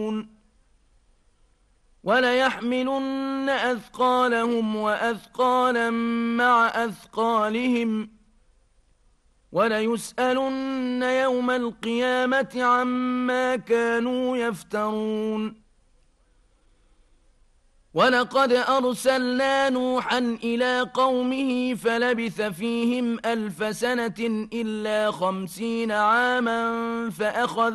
وليحملن أثقالهم وأثقالا مع أثقالهم وليسألن يوم القيامة عما كانوا يفترون ولقد أرسلنا نوحا إلى قومه فلبث فيهم 1000 سنة إلا 50 عاما فأخذ